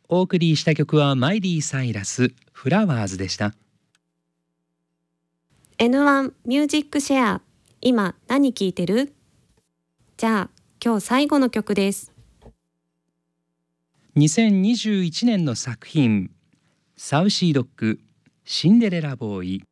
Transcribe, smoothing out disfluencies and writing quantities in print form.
お送りした曲はマイリー・サイラスフラワーズでした。 N1 ミュージックシェア、今何聴いてる？じゃあ今日最後の曲です。 2021年の作品、サウシードッグシンデレラボーイ。